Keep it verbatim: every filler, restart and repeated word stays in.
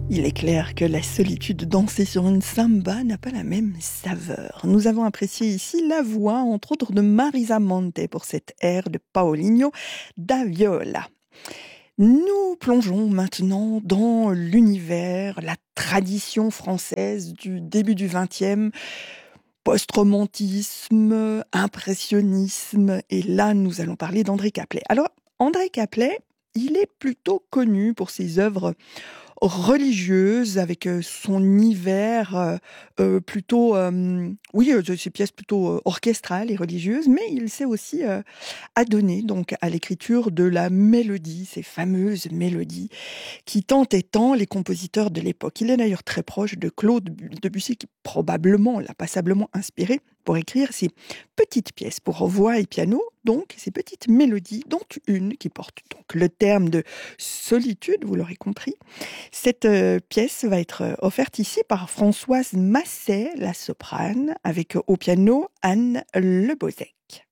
Il est clair que la solitude dansée sur une samba n'a pas la même saveur. Nous avons apprécié ici la voix, entre autres, de Marisa Monte pour cette air de Paolinho da Viola. Nous plongeons maintenant dans l'univers, la tradition française du début du vingtième, post-romantisme, impressionnisme, et là nous allons parler d'André Caplet. Alors, André Caplet, il est plutôt connu pour ses œuvres religieuse, avec euh, son hiver euh, euh, plutôt, euh, oui, euh, ses pièces plutôt euh, orchestrales et religieuses, mais il s'est aussi euh, adonné donc à l'écriture de la mélodie, ces fameuses mélodies qui tant et tant les compositeurs de l'époque. Il est d'ailleurs très proche de Claude Debussy, qui probablement l'a passablement inspiré pour écrire ces petites pièces pour voix et piano, donc ces petites mélodies, dont une qui porte donc le terme de solitude, vous l'aurez compris. Cette euh, pièce va être euh, offerte ici par Françoise Masset, la soprane, avec euh, au piano Anne Lebozec.